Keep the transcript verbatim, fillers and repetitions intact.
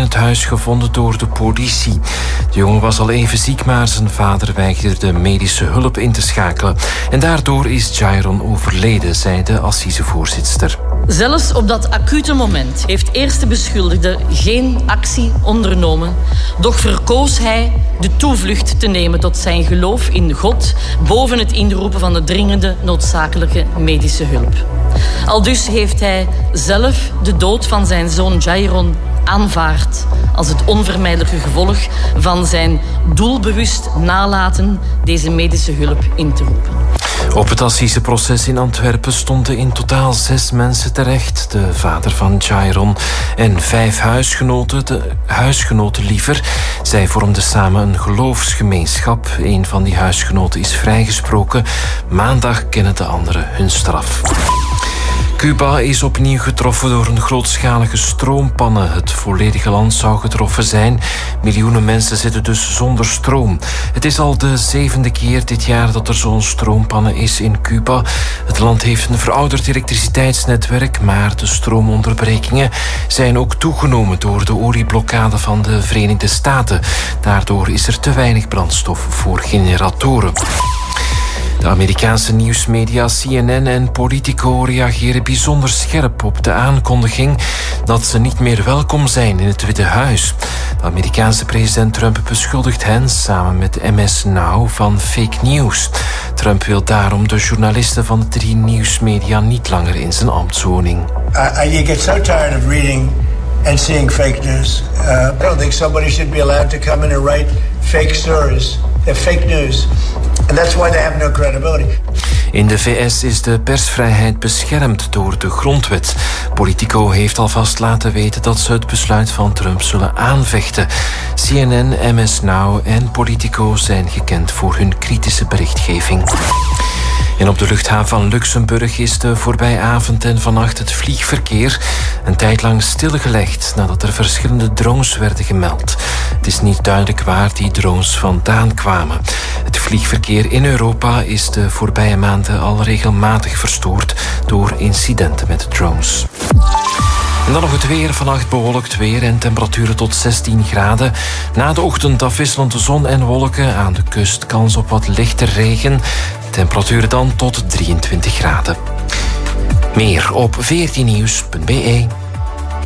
het huis gevonden door de politie. De jongen was al even ziek, maar zijn vader weigerde medische hulp in te schakelen. En daardoor is Jairon overleden, zei de assisevoorzitter. Zelfs op dat acute moment heeft eerste beschuldigde geen actie ondernomen. Doch verkoos hij de toevlucht te nemen tot zijn geloof in God boven het inroepen van de dringende noodzakelijke medische hulp. Aldus heeft hij zelf de dood van zijn zoon Jairon aanvaard als het onvermijdelijke gevolg van zijn doelbewust nalaten deze medische hulp in te roepen. Op het assiseproces in Antwerpen stonden in totaal zes mensen terecht. De vader van Jairon en vijf huisgenoten, de huisgenoten liever. Zij vormden samen een geloofsgemeenschap. Een van die huisgenoten is vrijgesproken. Maandag kennen de anderen hun straf. Cuba is opnieuw getroffen door een grootschalige stroompannen. Het volledige land zou getroffen zijn. Miljoenen mensen zitten dus zonder stroom. Het is al de zevende keer dit jaar dat er zo'n stroompannen is in Cuba. Het land heeft een verouderd elektriciteitsnetwerk, maar de stroomonderbrekingen zijn ook toegenomen door de olieblokkade van de Verenigde Staten. Daardoor is er te weinig brandstof voor generatoren. De Amerikaanse nieuwsmedia C N N en Politico reageren bijzonder scherp op de aankondiging dat ze niet meer welkom zijn in het Witte Huis. De Amerikaanse president Trump beschuldigt hen samen met M S Now van fake news. Trump wil daarom de journalisten van de drie nieuwsmedia niet langer in zijn ambtswoning. Uh, you get so tired of reading and seeing fake news. Uh, I don't think somebody should be allowed to come in and write fake stories. They're fake news. And that's why they have no credibility. In de V S is de persvrijheid beschermd door de grondwet. Politico heeft alvast laten weten dat ze het besluit van Trump zullen aanvechten. C N N, M S Now en Politico zijn gekend voor hun kritische berichtgeving. En op de luchthaven van Luxemburg is de voorbije avond en vannacht het vliegverkeer een tijd lang stilgelegd nadat er verschillende drones werden gemeld. Het is niet duidelijk waar die drones vandaan kwamen. Het vliegverkeer in Europa is de voorbije maanden al regelmatig verstoord door incidenten met drones. En dan nog het weer. Vannacht bewolkt weer en temperaturen tot zestien graden. Na de ochtend afwisselende zon en wolken. Aan de kust kans op wat lichte regen. Temperaturen dan tot drieëntwintig graden. Meer op veertien nieuws punt b e.